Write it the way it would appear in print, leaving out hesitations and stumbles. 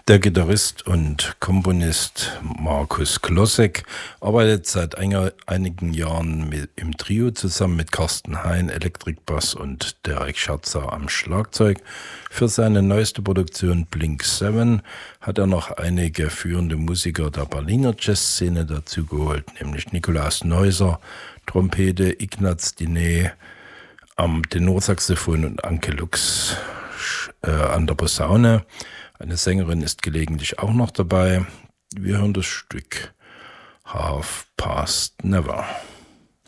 Der Gitarrist und Komponist Markus Klossek arbeitet seit einigen Jahren im Trio zusammen mit Carsten Hein, Elektrikbass und Derek Scherzer am Schlagzeug. Für seine neueste Produktion Blink 7 hat er noch einige führende Musiker der Berliner Jazzszene dazu geholt, nämlich Nikolaus Neuser, Trompete, Ignaz Diné am Tenorsaxophon und Anke Lux an der Posaune. Eine Sängerin ist gelegentlich auch noch dabei. Wir hören das Stück Half Past Never.